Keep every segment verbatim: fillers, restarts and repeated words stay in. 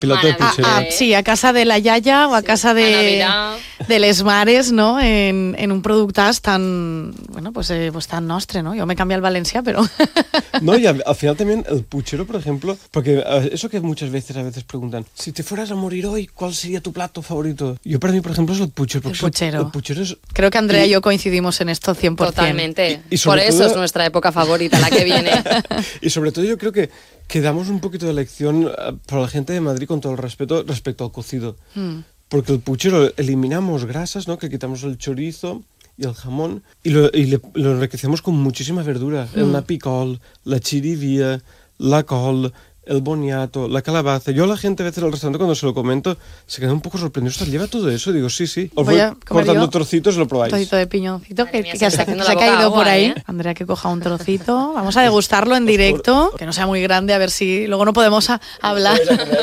piloto de puchero. A, a, sí, a casa de la yaya o a sí, casa de, de les mares, no? En, en un productas tan, bueno, pues, eh, pues tan nostre, ¿no? Yo me cambié al Valencia, pero... No, y al, al final también el puchero, por ejemplo, porque eso que muchas veces a veces preguntan, si te fueras a morir hoy, ¿cuál sería tu plato favorito? Yo para mí, por ejemplo, es el puchero. El puchero. El puchero es... Creo que Andrea y yo coincidimos en esto cien por ciento. Totalmente. Y, y por eso todo... es nuestra época favorita, la que viene. Y sobre todo yo creo que, que damos un poquito de lección para la gente de Madrid, con todo el respeto, respecto al cocido. Mm. Porque el puchero eliminamos grasas, ¿no? Que quitamos el chorizo y el jamón y lo, y le, lo enriquecemos con muchísima verdura. Mm. El napicol, la chirivia, la col, el boniato, la calabaza. Yo a la gente a veces al restaurante cuando se lo comento se queda un poco sorprendido. ¿Ostras, lleva todo eso? Digo, sí, sí. Os voy, voy cortando trocitos y lo probáis. Un trocito de piñoncito que, mía, que se, se, se ha caído agua, por ahí. ¿Eh? Andrea, que coja un trocito. Vamos a degustarlo en directo. Que no sea muy grande, a ver si luego no podemos a, hablar.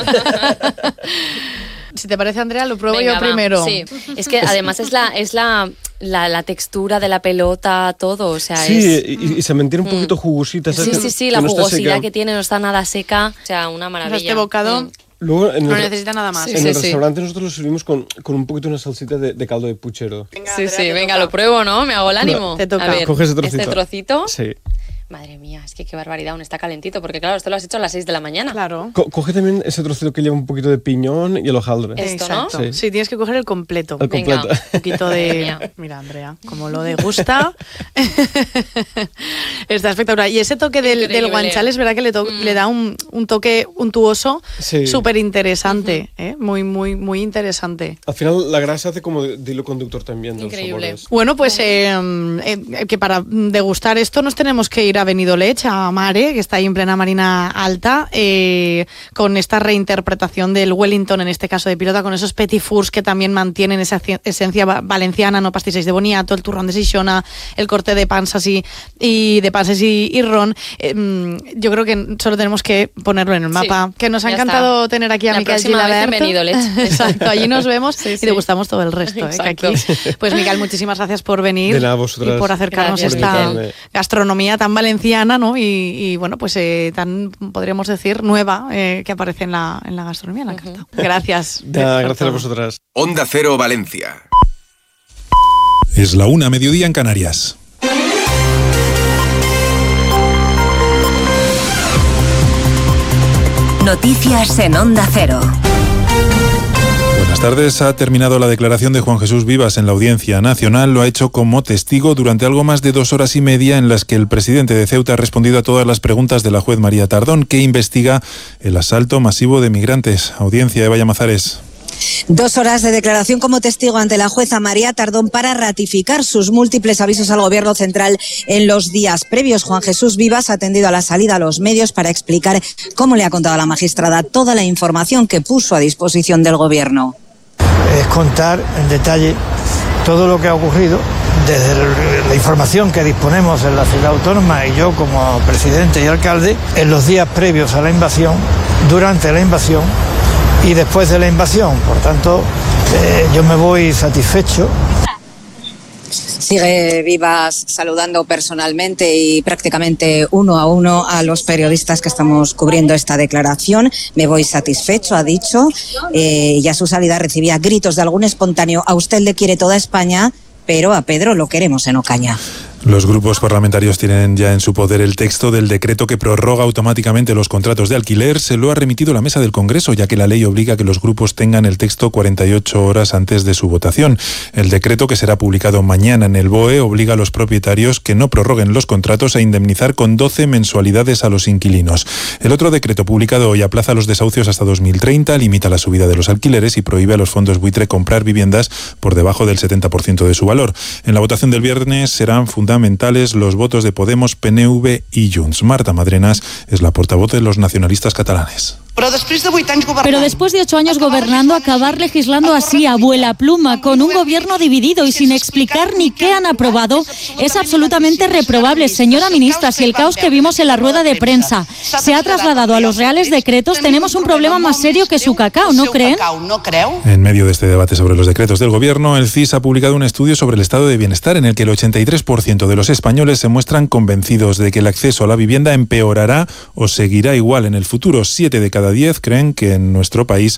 Si te parece, Andrea, lo pruebo Venga, yo va. primero. Sí, es que además es la... Es la... La, la textura de la pelota, todo, o sea, sí, es... y, y se mantiene un poquito jugosita. Sí, sí, sí, la no jugosidad que tiene no está nada seca, o sea, una maravilla. Este bocado mm. Luego, en no el, necesita nada más. Sí, en sí, el sí. restaurante nosotros lo servimos con, con un poquito una salsita de, de caldo de puchero. Venga, sí, Andrea, sí, venga, toca. Lo pruebo, ¿no? Me hago el ánimo. Te toca. A ver, coge ese trocito. Este trocito. Sí. Madre mía, es que qué barbaridad, aún está calentito, porque claro, esto lo has hecho a las seis de la mañana. Claro. Co- coge también ese trocito que lleva un poquito de piñón y el hojaldre. Esto, Exacto. ¿no? Sí. sí, tienes que coger el completo. El completo. Venga, un poquito de... Mira, Andrea, como lo degusta. Está espectacular. Y ese toque del, del guanchal es verdad que le, to- mm. le da un, un toque untuoso súper sí. interesante, uh-huh. ¿eh? Muy, muy, muy interesante. Al final la grasa hace como de hilo conductor también. Increíble. Bueno, pues eh, eh, que para degustar esto nos tenemos que ir a Benidorm, a Mare, que está ahí en plena Marina Alta, eh, con esta reinterpretación del Wellington, en este caso de pilota, con esos petit fours que también mantienen esa esencia valenciana, no pastisseis de boniato, el turrón de Xixona, el corte de panzas y, y de panses y, y ron. Eh, yo creo que solo tenemos que ponerlo en el mapa. Sí, que nos ha encantado está. tener aquí a La Miquel Gilabert. Exacto, allí nos vemos sí, sí. y degustamos todo el resto. Eh, que aquí. Pues Miquel, muchísimas gracias por venir de nada, vosotras. Y por acercarnos gracias, esta Miquel. gastronomía tan valenciana, ¿no? Y, y bueno, pues eh, tan, podríamos decir, nueva, eh, que aparece en la, en la gastronomía, en la carta. Uh-huh. Gracias. Ya, gracias a vosotras. Onda Cero Valencia. Es la una, mediodía en Canarias. Noticias en Onda Cero. Buenas tardes. Ha terminado la declaración de Juan Jesús Vivas en la Audiencia Nacional. Lo ha hecho como testigo durante algo más de dos horas y media en las que el presidente de Ceuta ha respondido a todas las preguntas de la juez María Tardón, que investiga el asalto masivo de migrantes. Audiencia, Eva Llamazares. Dos horas de declaración como testigo ante la jueza María Tardón para ratificar sus múltiples avisos al Gobierno central en los días previos. Juan Jesús Vivas ha atendido a la salida a los medios para explicar cómo le ha contado a la magistrada toda la información que puso a disposición del Gobierno. Es contar en detalle todo lo que ha ocurrido desde la información que disponemos en la ciudad autónoma y yo como presidente y alcalde en los días previos a la invasión, durante la invasión y después de la invasión. Por tanto, eh, yo me voy satisfecho. Sigue Vivas saludando personalmente y prácticamente uno a uno a los periodistas que estamos cubriendo esta declaración. Me voy satisfecho, ha dicho, eh, y a su salida recibía gritos de algún espontáneo: a usted le quiere toda España, pero a Pedro lo queremos en Ocaña. Los grupos parlamentarios tienen ya en su poder el texto del decreto que prorroga automáticamente los contratos de alquiler. Se lo ha remitido la mesa del Congreso, ya que la ley obliga a que los grupos tengan el texto cuarenta y ocho horas antes de su votación. El decreto, que será publicado mañana en el B O E, obliga a los propietarios que no prorroguen los contratos a indemnizar con doce mensualidades a los inquilinos. El otro decreto, publicado hoy, aplaza los desahucios hasta dos mil treinta, limita la subida de los alquileres y prohíbe a los fondos buitre comprar viviendas por debajo del setenta por ciento de su valor. En la votación del viernes serán fundamentales fundamentales los votos de Podemos, P N V y Junts. Marta Madrenas es la portavoz de los nacionalistas catalanes. Pero después de ocho años gobernando, acabar legislando así, a vuela pluma, con un gobierno dividido y sin explicar ni qué han aprobado, es absolutamente reprobable. Señora ministra, si el caos que vimos en la rueda de prensa se ha trasladado a los reales decretos, tenemos un problema más serio que su cacao, ¿no creen? En medio de este debate sobre los decretos del gobierno, el C I S ha publicado un estudio sobre el estado de bienestar en el que el ochenta y tres por ciento de los españoles se muestran convencidos de que el acceso a la vivienda empeorará o seguirá igual en el futuro. Siete de cada cada diez creen que en nuestro país